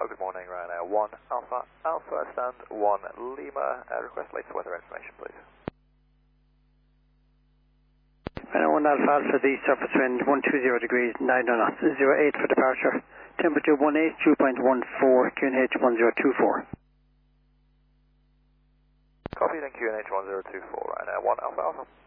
Good morning, Ryanair 1 Alpha, Alpha stand 1 Lima. Request latest weather information, please. Ryanair 1 Alpha, Alpha, the surface wind 120 degrees, 9 knots, 08 for departure. Temperature 18, dew point 14, QNH 1024. Copy, then QNH 1024, Ryanair 1 Alpha Alpha.